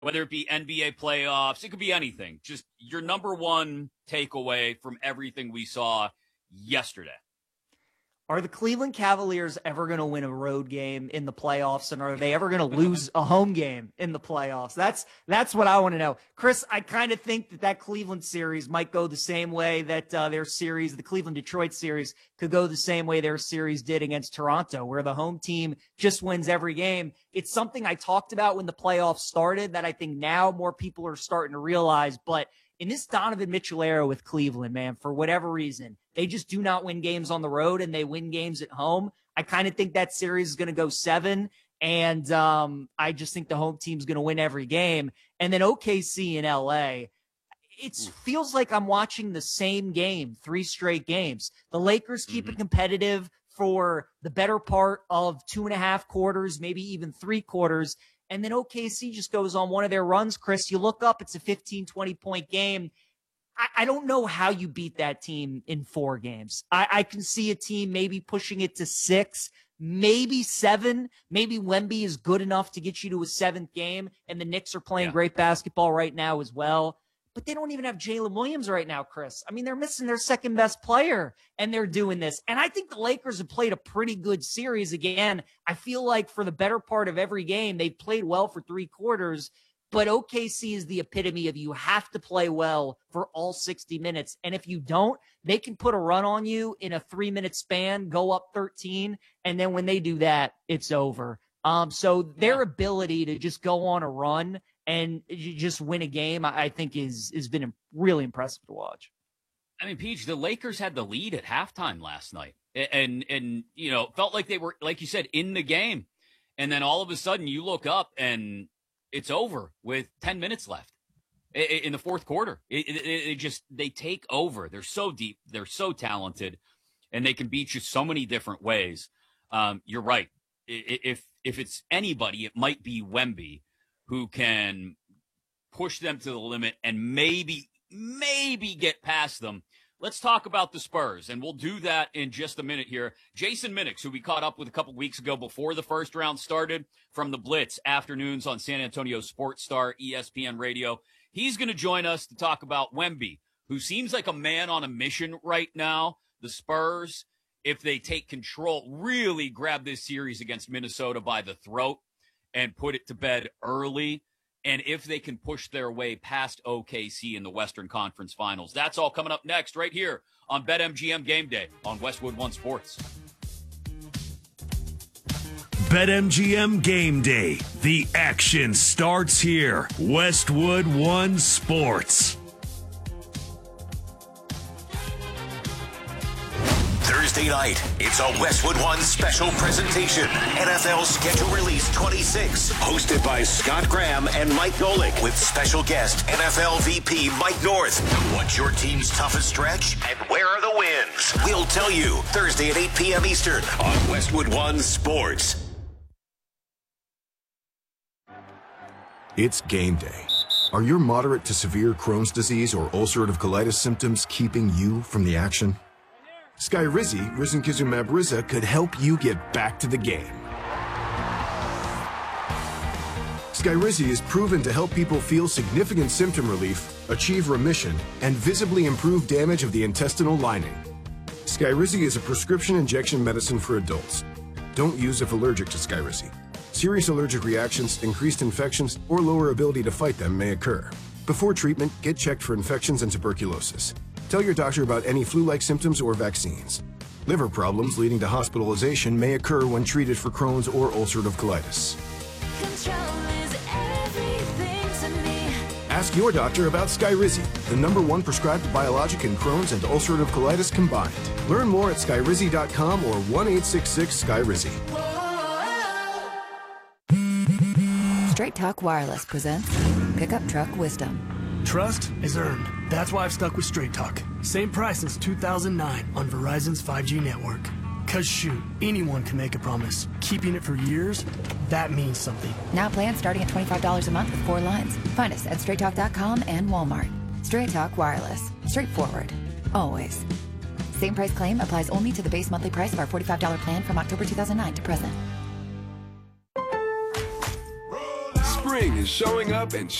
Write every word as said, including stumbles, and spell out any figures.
whether it be N B A playoffs, it could be anything. Just your number one takeaway from everything we saw yesterday. Are the Cleveland Cavaliers ever going to win a road game in the playoffs, and are they ever going to lose a home game in the playoffs? That's that's what I want to know. Chris, I kind of think that that Cleveland series might go the same way that uh, their series, the Cleveland-Detroit series, could go the same way their series did against Toronto, where the home team just wins every game. It's something I talked about when the playoffs started that I think now more people are starting to realize, but in this Donovan Mitchell era with Cleveland, man, for whatever reason, they just do not win games on the road and they win games at home. I kind of think that series is going to go seven, and um, I just think the home team's going to win every game. And then O K C in L A, it feels like I'm watching the same game, three straight games. The Lakers keep mm-hmm. it competitive for the better part of two and a half quarters, maybe even three quarters. And then O K C just goes on one of their runs, Chris. You look up, it's a fifteen, twenty-point game. I, I don't know how you beat that team in four games. I, I can see a team maybe pushing it to six, maybe seven. Maybe Wemby is good enough to get you to a seventh game, and the Knicks are playing yeah. great basketball right now as well. But they don't even have Jalen Williams right now, Chris. I mean, they're missing their second best player, and they're doing this. And I think the Lakers have played a pretty good series. Again, I feel like for the better part of every game, they've played well for three quarters. But O K C is the epitome of you have to play well for all sixty minutes. And if you don't, they can put a run on you in a three-minute span, go up thirteen, and then when they do that, it's over. Um, so their yeah. ability to just go on a run and just win a game, I think is has been really impressive to watch. I mean, Peach, the Lakers had the lead at halftime last night, and and you know felt like they were, like you said, in the game, and then all of a sudden you look up and it's over with ten minutes left in the fourth quarter. It, it, it just they take over. They're so deep, they're so talented, and they can beat you so many different ways. Um, you're right. If if it's anybody, it might be Wemby, who can push them to the limit and maybe, maybe get past them. Let's talk about the Spurs, and we'll do that in just a minute here. Jason Minix, who we caught up with a couple weeks ago before the first round started from the Blitz afternoons on San Antonio Sports Star, E S P N Radio. He's going to join us to talk about Wemby, who seems like a man on a mission right now. The Spurs, if they take control, really grab this series against Minnesota by the throat and put it to bed early, and if they can push their way past O K C in the Western Conference Finals. That's all coming up next right here on BetMGM Game Day on Westwood One Sports. BetMGM Game Day. The action starts here. Westwood One Sports. Thursday night, it's a Westwood One special presentation. N F L Schedule Release twenty-six, hosted by Scott Graham and Mike Golick, with special guest N F L V P Mike North. What's your team's toughest stretch, and where are the wins? We'll tell you Thursday at eight p.m. Eastern on Westwood One Sports. It's game day. Are your moderate to severe Crohn's disease or ulcerative colitis symptoms keeping you from the action? Skyrizi, risankizumab Riza, could help you get back to the game. Skyrizi is proven to help people feel significant symptom relief, achieve remission, and visibly improve damage of the intestinal lining. Skyrizi is a prescription injection medicine for adults. Don't use if allergic to Skyrizi. Serious allergic reactions, increased infections, or lower ability to fight them may occur. Before treatment, get checked for infections and tuberculosis. Tell your doctor about any flu-like symptoms or vaccines. Liver problems leading to hospitalization may occur when treated for Crohn's or ulcerative colitis. Control is everything to me. Ask your doctor about Skyrizi, the number one prescribed biologic in Crohn's and ulcerative colitis combined. Learn more at skyrizi dot com or one eight six six Skyrizi. Straight Talk Wireless presents Pickup Truck Wisdom. Trust is earned. That's why I've stuck with Straight Talk. Same price since two thousand nine on Verizon's five G network. Cause shoot, anyone can make a promise. Keeping it for years, that means something. Now plans starting at twenty-five dollars a month with four lines. Find us at straight talk dot com and Walmart. Straight Talk Wireless. Straightforward. Always. Same price claim applies only to the base monthly price of our forty-five dollars plan from October two thousand nine to present. spring is showing up and